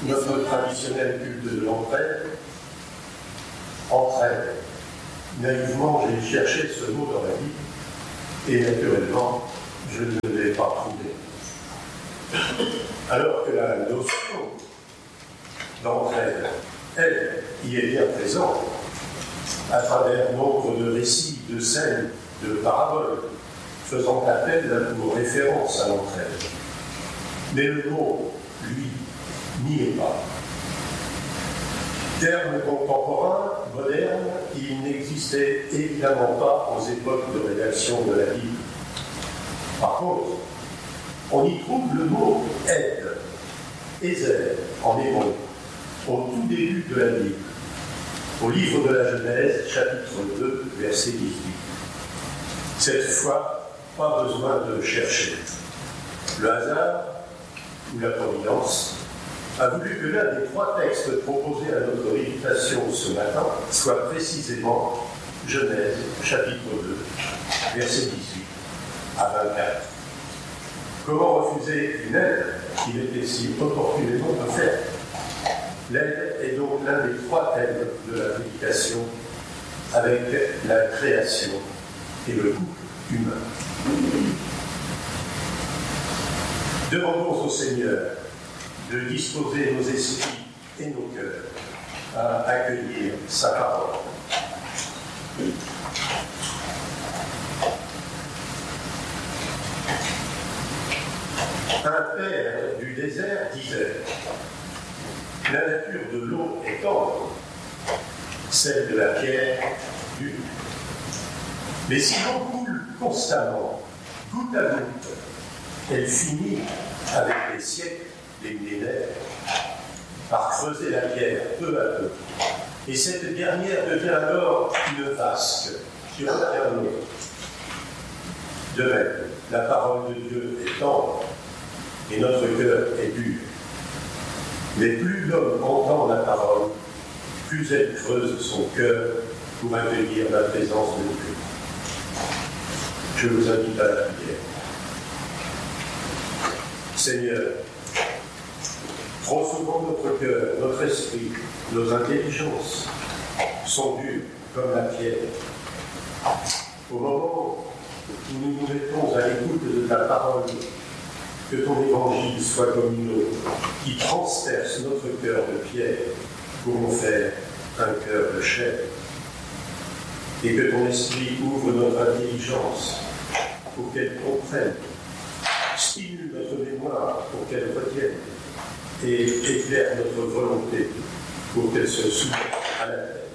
notre traditionnel culte de l'entraide, entraide. Naïvement, j'ai cherché ce mot dans la Bible, et naturellement, je ne l'ai pas trouvé. Alors que la notion d'entraide, elle, y est bien présente, à travers nombre de récits, de scènes, de paraboles, faisant appel ou référence à l'entraide. Mais le mot, lui, n'y est pas. Terme contemporain, moderne, il n'existait évidemment pas aux époques de rédaction de la Bible. Par contre, on y trouve le mot aide, Ézer, en hébreu, au tout début de la Bible, au livre de la Genèse, chapitre 2, verset 18. Cette fois, pas besoin de chercher. Le hasard, ou la providence, a voulu que l'un des trois textes proposés à notre méditation ce matin soit précisément Genèse, chapitre 2, verset 18 à 24. Comment refuser une aide qu'il était si opportunément offerte? L'aide est donc l'un des trois thèmes de la méditation avec la création et le couple humain. Demandons au Seigneur de disposer nos esprits et nos cœurs à accueillir sa parole. Un père du désert disait: la nature de l'eau est tendre, celle de la pierre dure. Mais si l'eau coule constamment, goutte à goutte, elle finit, avec les siècles, les millénaires, par creuser la pierre peu à peu. Et cette dernière devient alors une vasque qui retient l'eau. De même, la parole de Dieu est tendre et notre cœur est dur. Mais plus l'homme entend la parole, plus elle creuse son cœur pour accueillir la présence de Dieu. Je vous invite à la prière. Seigneur, trop souvent notre cœur, notre esprit, nos intelligences sont durs comme la pierre. Au moment où nous nous mettons à l'écoute de ta parole, que ton évangile soit comme une eau qui transperce notre cœur de pierre pour en faire un cœur de chair. Et que ton esprit ouvre notre intelligence pour qu'elle comprenne, stimule notre mémoire pour qu'elle retienne et éclaire notre volonté pour qu'elle se soumette à la terre.